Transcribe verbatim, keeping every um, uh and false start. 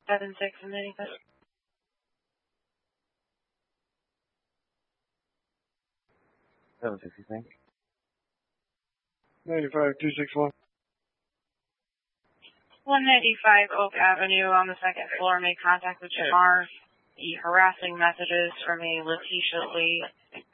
seven six and ninety-five. seven six, you think? ninety-five, two six one. one ninety-five Oak Avenue on the second floor. Made contact with Jamar. The harassing messages from a Letitia Lee.